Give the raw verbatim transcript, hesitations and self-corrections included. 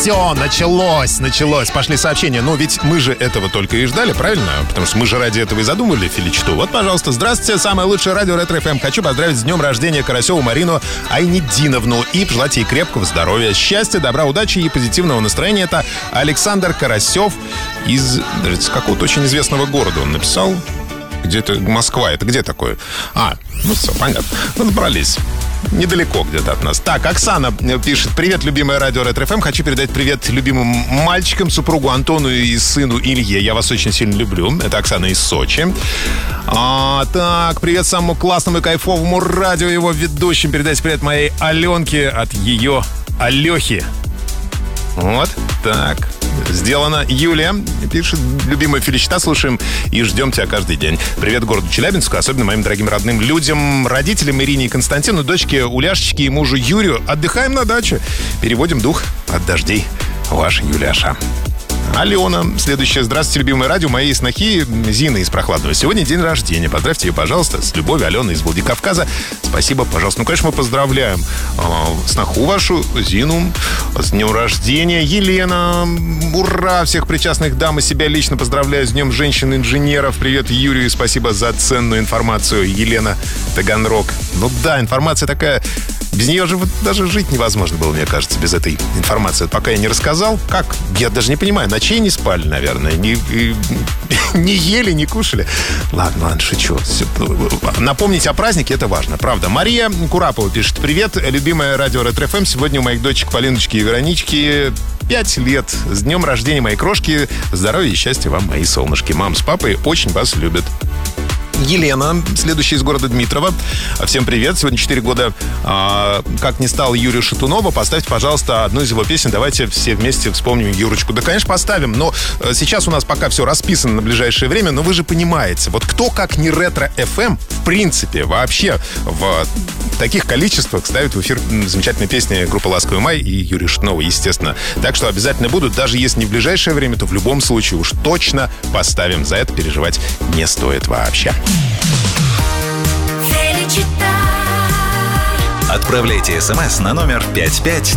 все, началось, началось. Пошли сообщения. Ну, ведь мы же этого только и ждали, правильно? Потому что мы же ради этого и задумали Филичту. Вот, пожалуйста, здравствуйте, самое лучшее радио Ретро эф эм. Хочу поздравить с днем рождения Карасеву Марину Айнидиновну и пожелать ей крепкого здоровья, счастья, добра, удачи и позитивного настроения. Это Александр Карасев из, даже из какого-то очень известного города он написал. Где-то Москва. Это где такое? А, ну все, понятно. Ну, добрались. Недалеко где-то от нас. Так, Оксана пишет: привет, любимое радио Ретро эф эм. Хочу передать привет любимым мальчикам, супругу Антону и сыну Илье. Я вас очень сильно люблю. Это Оксана из Сочи. А, так, привет самому классному и кайфовому радио, его ведущим. Передайте привет моей Аленке от ее Алехи. Вот, так. Сделано. Юлия пишет: любимая Филичта, слушаем и ждем тебя каждый день. Привет городу Челябинску, особенно моим дорогим родным людям, родителям Ирине и Константину, дочке Уляшечке и мужу Юрию. Отдыхаем на даче. Переводим дух от дождей. Ваша Юляша. Алена, следующая. Здравствуйте, любимое радио моей снохи Зины из Прохладного. Сегодня день рождения. Поздравьте ее, пожалуйста, с любовью, Алена из Владикавказа. Спасибо, пожалуйста. Ну, конечно, мы поздравляем э, сноху вашу, Зину, с днем рождения. Елена, ура! Всех причастных дам и себя лично поздравляю с днем женщин-инженеров. Привет Юрию, спасибо за ценную информацию. Елена, Таганрог. Ну да, информация такая... Без нее же вот даже жить невозможно было, мне кажется, без этой информации. Пока я не рассказал, как? Я даже не понимаю. Ночей не спали, наверное. Не, не ели, не кушали. Ладно, ладно, шучу. Напомнить о празднике — это важно, правда. Мария Курапова пишет: привет, любимое радио Ретро эф эм. Сегодня у моих дочек Полиночки и Веронички пять лет. С днем рождения, моей крошки. Здоровья и счастья вам, мои солнышки. Мам с папой очень вас любят. Елена, следующая из города Дмитрова. Всем привет. Сегодня четыре года а, как не стал Юрию Шатунова. Поставьте, пожалуйста, одну из его песен. Давайте все вместе вспомним Юрочку. Да, конечно, поставим. Но сейчас у нас пока все расписано на ближайшее время. Но вы же понимаете, вот кто, как не Ретро эф эм, в принципе, вообще в таких количествах ставит в эфир замечательные песни группы «Ласковый май» и Юрия Шатунова, естественно. Так что обязательно будут. Даже если не в ближайшее время, то в любом случае уж точно поставим. За это переживать не стоит вообще. Отправляйте смс на номер пять пять